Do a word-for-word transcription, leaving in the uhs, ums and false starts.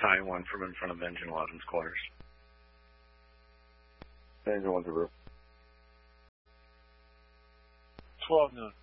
Tying one from in front of Engine eleven's quarters. Engine one to roof. twelve noon.